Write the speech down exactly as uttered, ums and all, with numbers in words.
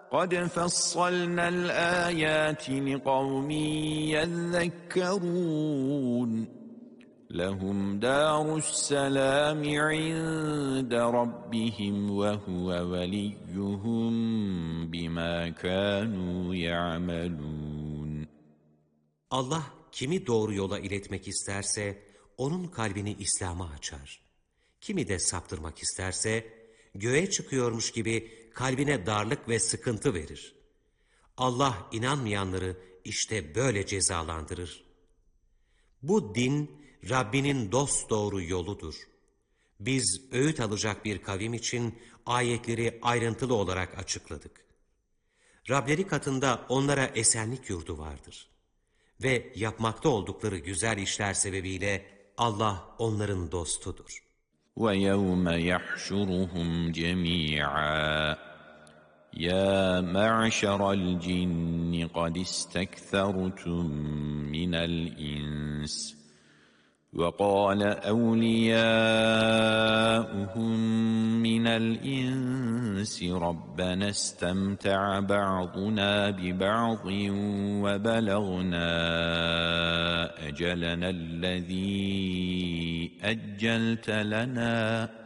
قَدْ فَصَّلْنَا الْآيَاتِ لِقَوْمٍ يَذَّكَّرُونَ لَهُمْ دَارُ السَّلَامِ عِندَ رَبِّهِمْ وَهُوَ وَلِيُّهُمْ بِمَا كَانُوا يَعْمَلُونَ. Allah kimi doğru yola iletmek isterse onun kalbini İslam'a açar. Kimi de saptırmak isterse göğe çıkıyormuş gibi kalbine darlık ve sıkıntı verir. Allah inanmayanları işte böyle cezalandırır. Bu din Rabbinin dosdoğru yoludur. Biz öğüt alacak bir kavim için ayetleri ayrıntılı olarak açıkladık. Rableri katında onlara esenlik yurdu vardır. Ve yapmakta oldukları güzel işler sebebiyle Allah onların dostudur. وَيَوْمَ يَحْشُرُهُمْ جَمِيعًا يَا مَعْشَرَ الْجِنِّ قَدِ اسْتَكْثَرْتُمْ مِنَ الْإِنسِ وَقَالَ أَوْلِيَاؤُهُمْ مِنَ الْإِنسِ رَبَّنَا اسْتَمْتَعَ بَعْضُنَا بِبَعْضٍ وَبَلَغْنَا أَجَلَنَا الَّذِي أَجَّلْتَ لَنَا